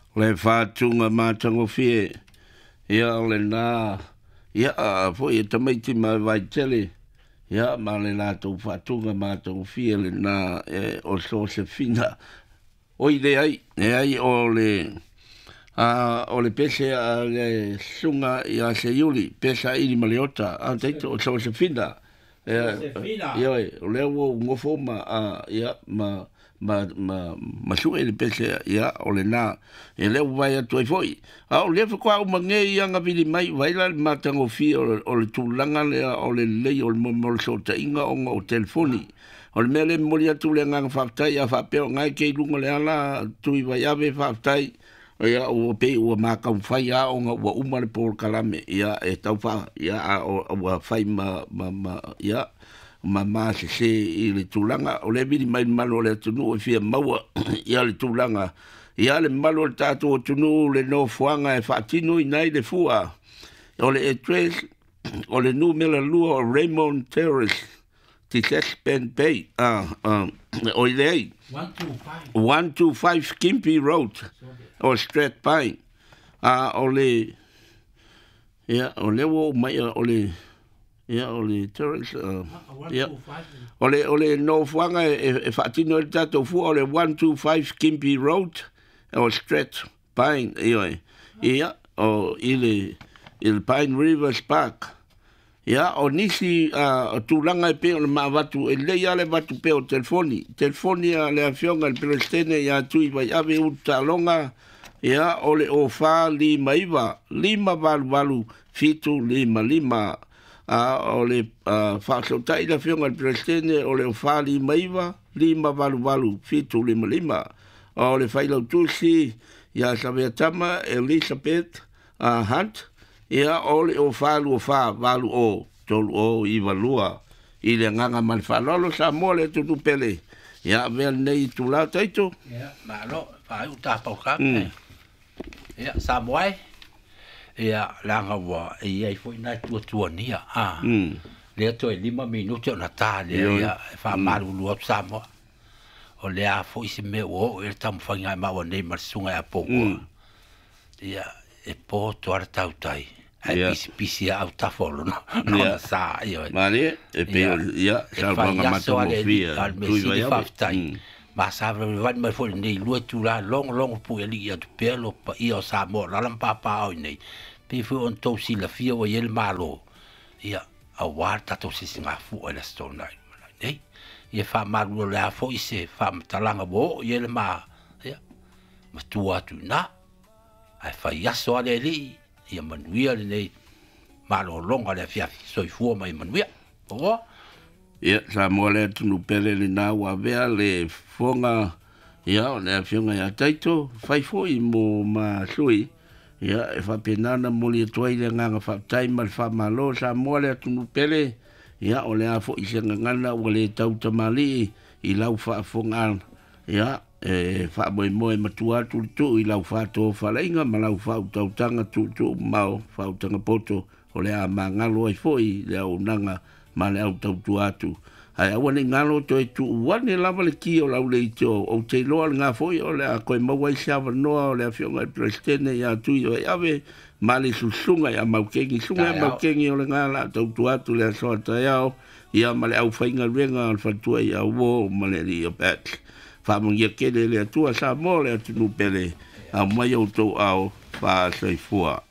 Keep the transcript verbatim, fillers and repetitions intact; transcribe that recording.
le whātunga mātango fie, ia o le nā, ia a fo i tamaiti mai vai tele, ia ma le lātou whātunga mātango fie le nā e, o so se fina. O i le ai, e ai o le, a, o le pese a le sunga i a se iuli, pesa ili maleota, a teito o so se fina. Ia, o le o ngofo ma, a, ia, ma, ma ma ma sue le pese ia o le na e le vai atu ai foi a o le fa kwa o mange ia nga vili mai vai la matango fi o le tulanga le o le le o le mo so ta inga o o telefoni o le mele mo ia tu le nga fa tai a fa pe nga ke lunga le ala tu i vai ave fa tai ia o pe o ma ka fai a o nga o uma le por kalame ia e tau fa ia o o fai ma ma ia mama se se i le tulanga o le vini mai malo le tunu o fia maua ia le tulanga ia le malo le tatu o tunu le no fuanga e whaatinu i nai le fua o le e tres o le nu mela lua o Raymond Terrace ti ses pen pay ah, ah, o i le ei one two five Skimpy Road o Strat Pine ah, o le ia o le o mai o le ia o le terrace ia o le o le no fuanga e fatino el tato fu o le one two five Skimpy Road o Strat Pine ia ia o ile il Pine Rivers Park ia o nisi o tulanga e pe o le mavatu e le ia le vatu pe o telefoni telefoni a le afionga le prestene ia tui vai ave utalonga ia o le o fa li maiva lima valu valu fitu lima lima a o le fa so tai la fionga presidente o le fali maiva lima valu valu fitu lima lima o le failo tusi ya sabe tama Elizabeth a Hunt ia o le o falu o fa valu o tolu o i valua i le nganga man falolo sa mole tu tu pele ya vel nei tu la taito ya malo fa u ta pa ka ya sa moai ia langa wa ia i foi na tua tua nia ah le to lima minuto na ta le ia fa malu lu sa mo o le a foi se me o e tam fanga ma o nei mar sunga a po ia e po to ar tau tai ai pisi pisi au ta folo no no sa ia mani e pe ia sa banga mato mo fia tu vai ai ma sa va mai foi nei lu tu la long long pu eli ia tu pelo pa ia sa mo la lampa pa o nei pe fu on to si la fia o el malo ia a warta to si singa fu o la stone nai nei ia fa malu la fo i se fa talanga bo ia ma ia ma tu atu na ai fa ia so ale li ia manuia nei malo longa le fia so i fu mai manuia o ia sa mo le tu pele le na wa vea le fonga ia o le fionga ia taito fai fo i mo ma sui ia e fa penana moli toi le nganga fa tai mal fa malo sa mole tu pele ia o le afo i se ngana o le tau tamali i lau fa fonga ia e fa moi moi matua tu tu i lau fa to fa lenga ma lau fa tau tanga tu tu mau fa tanga poto o le a mangalo i foi le o nanga ma le au tau tu atu ai awane ngalo to tu wane lava le ki o la le to o te lo nga foi o le a ko mo wai sa no o le afio ngai presidente ya tu yo ave mali su sunga ya mau kengi sunga mau kengi o le ngala to tu atu le so ta ya ya male au fainga venga al fatu ya wo male ri o pet fa mo ye ke le tu sa mo le tu no pele a mai o to ao fa sai fua